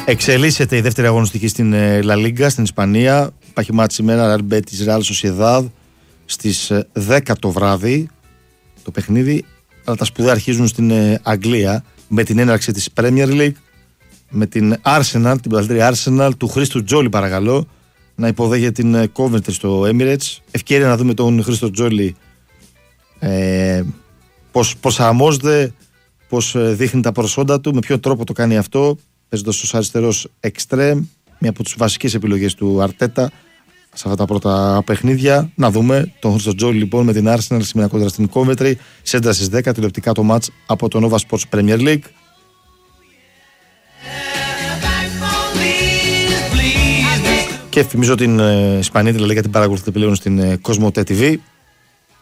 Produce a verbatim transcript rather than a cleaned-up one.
Εξελίσσεται η δεύτερη αγωνιστική στην La Liga, στην Ισπανία. Υπάρχει μάτς σήμερα, Real Betis Real Sociedad στις δέκα το βράδυ το παιχνίδι, αλλά τα σπουδαία αρχίζουν στην Αγγλία με την έναρξη της Premier League, με την Arsenal, την παλαιότερη Arsenal του Χρήστου Τζόλι, παρακαλώ, να υποδέχεται την Coventry στο Emirates. Ευκαιρία να δούμε τον Χρήστο Τζόλι ε, πώς προσαρμόζεται, πώς δείχνει τα προσόντα του, με ποιο τρόπο το κάνει αυτό, παίζοντας ως αριστερός εξτρέμ, μία από τις βασικές επιλογές του Αρτέτα σε αυτά τα πρώτα παιχνίδια. Να δούμε τον Χρήστο Τζόλι λοιπόν με την Arsenal σήμερα κόντρα στην Coventry, σέντρα στις δέκα, τηλεοπτικά το μάτς από το Nova Sports Premier League. Και θυμίζω την Ισπανία, τη Λα Λίγκα την παρακολουθείτε πλέον στην Κοσμοτέ τι βι.